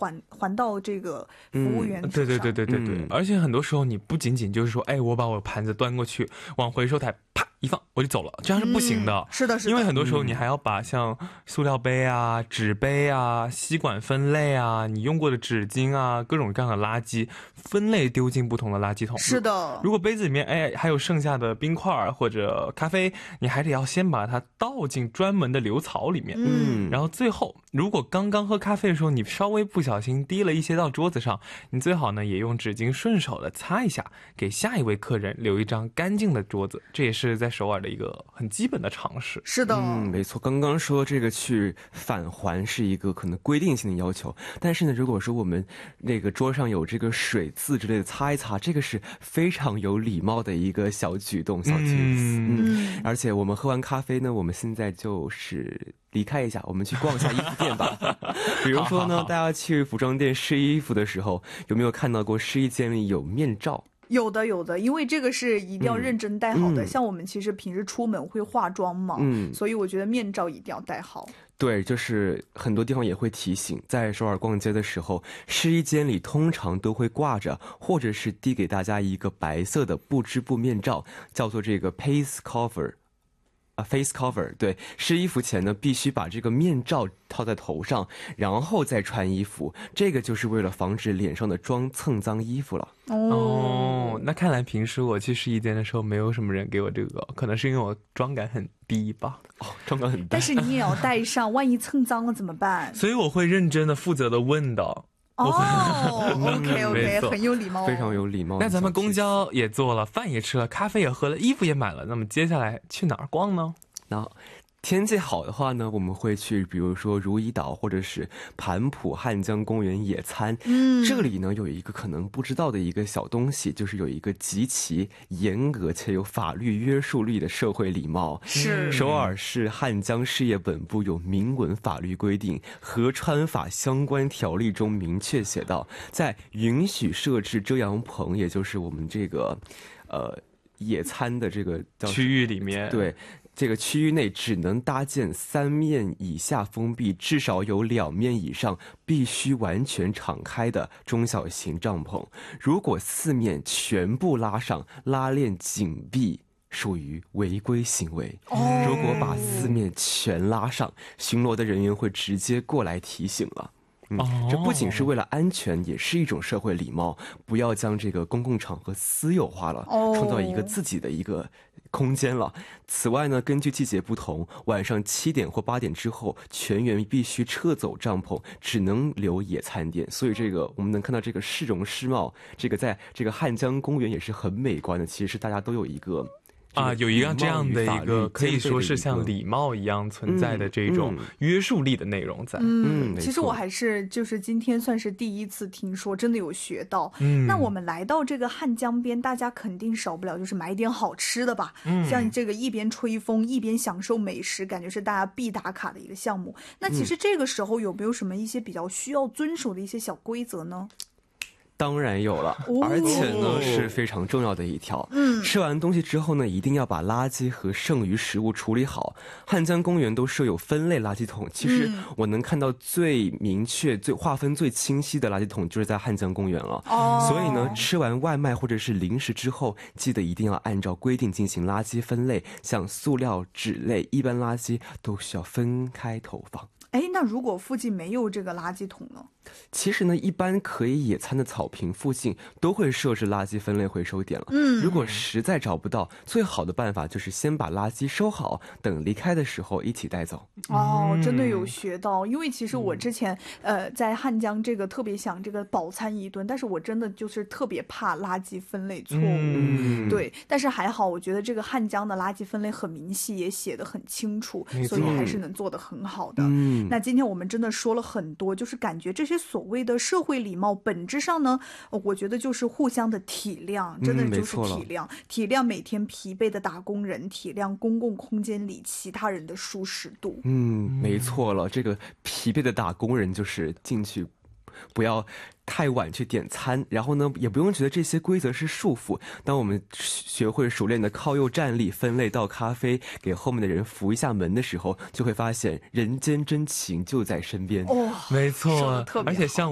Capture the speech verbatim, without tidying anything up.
还还到这个服务员手上。 对对对对对对，而且很多时候你不仅仅就是说，哎，我把我盘子端过去往回收台啪一放我就走了，这样是不行的。 嗯、是的是的， 因为很多时候你还要把像塑料杯啊、纸杯啊、吸管分类啊，你用过的纸巾啊，各种各样的垃圾分类丢进不同的垃圾桶。 是的， 如果杯子里面哎还有剩下的冰块或者咖啡，你还得要先把它倒进专门的流槽里面。 嗯， 然后最后如果刚刚喝咖啡的时候你稍微不小心滴了一些到桌子上，你最好呢也用纸巾顺手的擦一下，给下一位客人留一张干净的桌子。这也是在首尔的一个很基本的常识。 是的， 嗯，没错。刚刚说这个去返还是一个可能规定性的要求，但是呢，如果说我们那个桌上有这个水渍之类的擦一擦，这个是非常有礼貌的一个小举动、小 tips。嗯，而且我们喝完咖啡呢，我们现在就是离开一下，我们去逛一下衣服店吧。比如说呢，大家去服装店试衣服的时候，有没有看到过试衣间里有面罩？ 有的有的，因为这个是一定要认真戴好的、嗯、像我们其实平时出门会化妆嘛、嗯、所以我觉得面罩一定要戴好。 对，就是很多地方也会提醒，在首尔逛街的时候，试衣间里通常都会挂着或者是递给大家一个白色的不织布面罩，叫做这个 face cover啊 face cover。 对，试衣服前呢必须把这个面罩套在头上，然后再穿衣服，这个就是为了防止脸上的妆蹭脏衣服了。 哦，那看来平时我去试衣间的时候没有什么人给我这个，可能是因为我妆感很低吧。 哦，妆感很低， 但是你也要带上，万一蹭脏了怎么办？ 所以我会认真的负责的问的。 哦，OK OK， 很有礼貌， 非常有礼貌。 那咱们公交也坐了，饭也吃了，咖啡也喝了，衣服也买了，那么接下来去哪儿逛呢？ 那天气好的话呢，我们会去比如说如意岛或者是盘浦汉江公园野餐。嗯，这里呢有一个可能不知道的一个小东西，就是有一个极其严格且有法律约束力的社会礼貌。 是首尔市汉江事业本部有明文法律规定，河川法相关条例中明确写道，在允许设置遮阳棚，也就是我们这个呃野餐的这个叫区域里面， 对，这个区域内只能搭建三面以下封闭，至少有两面以上必须完全敞开的中小型帐篷。如果四面全部拉上，拉链紧闭，属于违规行为。哦，如果把四面全拉上，巡逻的人员会直接过来提醒了。嗯，这不仅是为了安全，也是一种社会礼貌，不要将这个公共场合私有化了，创造一个自己的一个空间了。此外呢，根据季节不同，晚上七点或八点之后，全员必须撤走帐篷，只能留野餐垫。所以这个我们能看到这个市容市貌，这个在这个汉江公园也是很美观的。其实大家都有一个啊，有一个这样的一个可以说是像礼貌一样存在的这种约束力的内容在。 嗯，其实我还是就是今天算是第一次听说，真的有学到。嗯，那我们来到这个汉江边，大家肯定少不了就是买点好吃的吧。嗯，像这个一边吹风一边享受美食，感觉是大家必打卡的一个项目。那其实这个时候有没有什么一些比较需要遵守的一些小规则呢？ 当然有了，而且呢是非常重要的一条。嗯，吃完东西之后呢，一定要把垃圾和剩余食物处理好。汉江公园都设有分类垃圾桶，其实我能看到最明确、最划分最清晰的垃圾桶就是在汉江公园了。哦，所以呢，吃完外卖或者是零食之后，记得一定要按照规定进行垃圾分类，像塑料、纸类、一般垃圾都需要分开投放。 哎，那如果附近没有这个垃圾桶呢？ 其实呢，一般可以野餐的草坪附近都会设置垃圾分类回收点了。嗯，如果实在找不到，最好的办法就是先把垃圾收好，等离开的时候一起带走。 哦，真的有学到，因为其实我之前、嗯、呃在汉江这个特别想这个饱餐一顿，但是我真的就是特别怕垃圾分类错误。嗯，对，但是还好，我觉得这个汉江的垃圾分类很明细，也写得很清楚，所以还是能做得很好的。嗯，那今天我们真的说了很多，就是感觉这些所谓的社会礼貌本质上呢，我觉得就是互相的体谅，真的就是体谅、嗯、体谅每天疲惫的打工人，体谅公共空间里其他人的舒适度。 嗯，没错了，这个疲惫的打工人就是进去不要太晚去点餐，然后呢也不用觉得这些规则是束缚。当我们学会熟练的靠右站立，分类倒咖啡，给后面的人扶一下门的时候，就会发现人间真情就在身边。 哦， 没错，而且像